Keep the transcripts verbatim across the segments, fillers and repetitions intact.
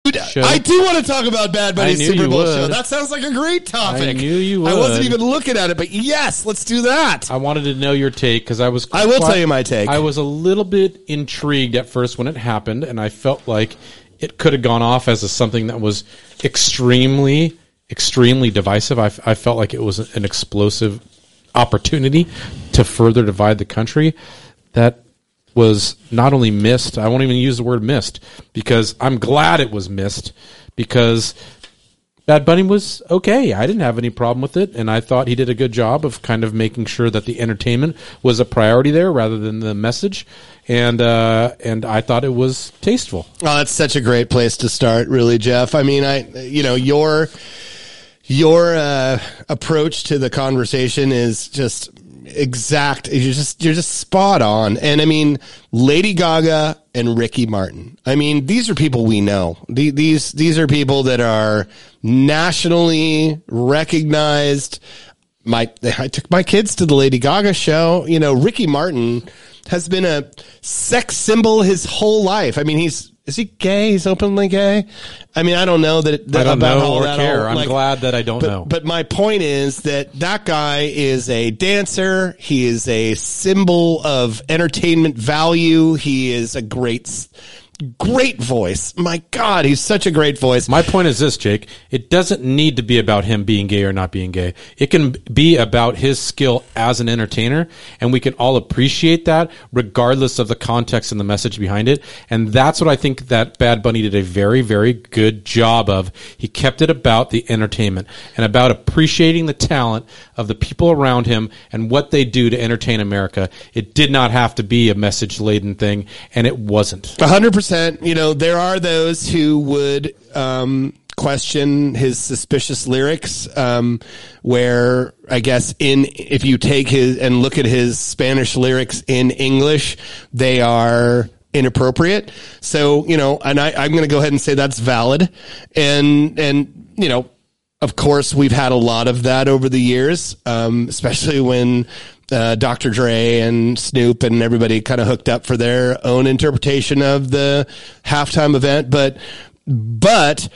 show. I do want to talk about Bad Bunny's Super Bowl would. show. That sounds like a great topic. I knew you would. I wasn't even looking at it, but yes, let's do that. I wanted to know your take because I was. I will quite, tell you my take. I was a little bit intrigued at first when it happened, and I felt like it could have gone off as a, something that was extremely, extremely divisive. I, I felt like it was an explosive opportunity to further divide the country. That was not only missed, I won't even use the word missed, because I'm glad it was missed, because Bad Bunny was okay. I didn't have any problem with it, and I thought he did a good job of kind of making sure that the entertainment was a priority there rather than the message, and uh, and I thought it was tasteful. Oh, that's such a great place to start, really, Jeff. I mean, I you know, your your uh, approach to the conversation is just exact. You're just you're just spot on. And I mean, Lady Gaga and Ricky Martin. I mean, these are people we know. These these are people that are nationally recognized. My I took my kids to the Lady Gaga show. You know, Ricky Martin has been a sex symbol his whole life. I mean, he's is he gay? He's openly gay. I mean, I don't know that. that I don't about know all or that care. all, I'm like, glad that I don't but, know. But my point is that that guy is a dancer. He is a symbol of entertainment value. He is a great, great voice. My God, he's such a great voice. My point is this, Jake. It doesn't need to be about him being gay or not being gay. It can be about his skill as an entertainer, and we can all appreciate that regardless of the context and the message behind it. And that's what I think that Bad Bunny did a very, very good job of. He kept it about the entertainment and about appreciating the talent of the people around him and what they do to entertain America. It did not have to be a message-laden thing, and it wasn't. one hundred percent. You know, there are those who would um, question his suspicious lyrics, um, where I guess in if you take his and look at his Spanish lyrics in English, they are inappropriate. So, you know, and I, I'm going to go ahead and say that's valid. And, and, you know, of course, we've had a lot of that over the years, um, especially when uh, Doctor Dre and Snoop and everybody kind of hooked up for their own interpretation of the halftime event. But, but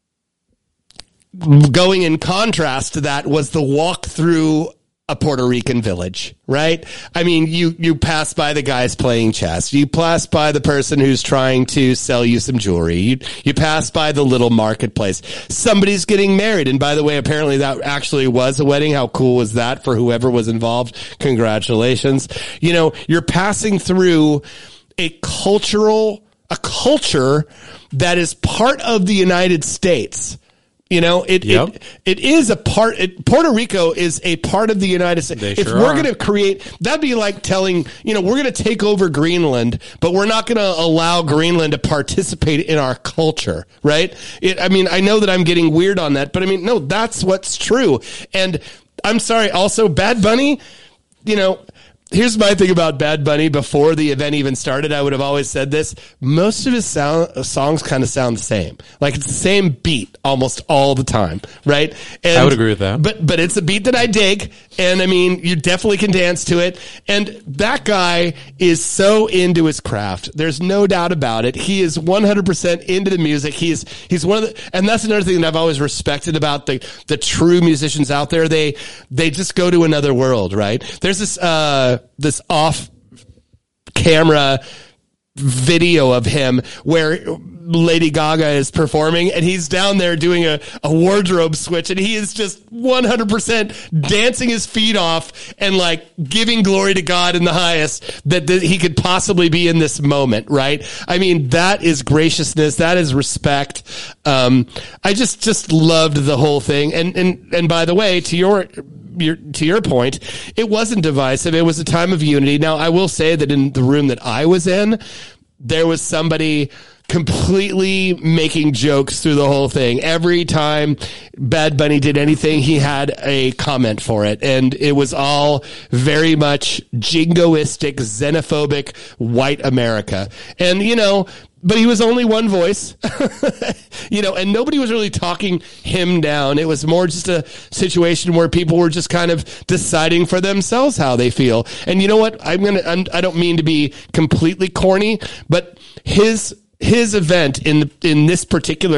going in contrast to that was the walk through a Puerto Rican village, right? I mean, you, you pass by the guys playing chess. You pass by the person who's trying to sell you some jewelry. You, you pass by the little marketplace. Somebody's getting married. And by the way, apparently that actually was a wedding. How cool was that for whoever was involved? Congratulations. You know, you're passing through a cultural, a culture that is part of the United States. You know, it, yep. it, it is a part, it, Puerto Rico is a part of the United States. They if sure we're are. going to create, that'd be like telling, you know, we're going to take over Greenland, but we're not going to allow Greenland to participate in our culture, right? It, I mean, I know that I'm getting weird on that, but I mean, no, that's what's true. And I'm sorry, also Bad Bunny, you know, here's my thing about Bad Bunny. Before the event even started, I would have always said this. Most of his sound, songs kind of sound the same. Like it's the same beat almost all the time, right? And, I would agree with that. But but it's a beat that I dig. And I mean, you definitely can dance to it. And that guy is so into his craft. There's no doubt about it. He is one hundred percent into the music. He's he's one of the, and that's another thing that I've always respected about the, the true musicians out there. They, they just go to another world, right? There's this, uh, this off camera video of him where Lady Gaga is performing and he's down there doing a, a wardrobe switch and he is just one hundred percent dancing his feet off and like giving glory to God in the highest that, that he could possibly be in this moment, right? I mean, that is graciousness. That is respect. Um, I just, just loved the whole thing. And, and, and by the way, to your, Your, to your point, it wasn't divisive. It was a time of unity. Now, I will say that in the room that I was in, there was somebody completely making jokes through the whole thing. Every time Bad Bunny did anything, he had a comment for it. And it was all very much jingoistic, xenophobic, white America. And, you know, but he was only one voice, you know, and nobody was really talking him down. It was more just a situation where people were just kind of deciding for themselves how they feel. And you know what? I'm going to, I don't mean to be completely corny, but his, his event in, in this particular